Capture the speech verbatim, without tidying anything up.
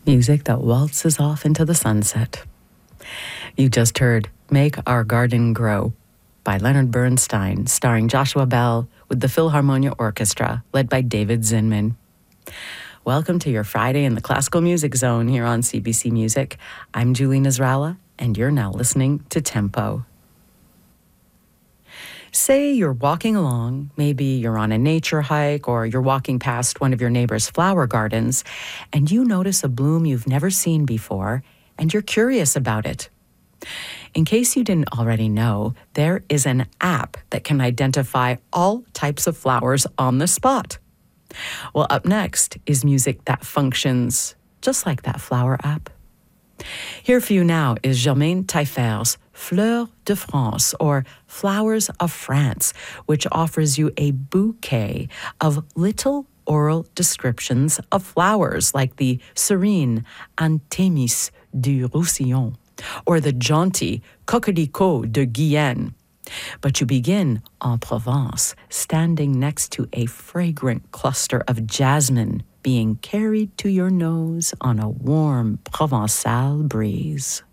Music that waltzes off into the sunset. You just heard Make Our Garden Grow by Leonard Bernstein, starring Joshua Bell with the Philharmonia Orchestra, led by David Zinman. Welcome to your Friday in the Classical Music Zone here on C B C Music. I'm Julie Nasrallah, and you're now listening to Tempo. Say you're walking along, maybe you're on a nature hike or you're walking past one of your neighbor's flower gardens, and you notice a bloom you've never seen before, and you're curious about it. In case you didn't already know, there is an app that can identify all types of flowers on the spot. Well, up next is music that functions just like that flower app. Here for you now is Germaine Taillefer's Fleurs de France, or Flowers of France, which offers you a bouquet of little oral descriptions of flowers like the serene Anthémis du Roussillon or the jaunty Coquelicot de Guyenne. But you begin en Provence, standing next to a fragrant cluster of jasmine being carried to your nose on a warm Provençal breeze.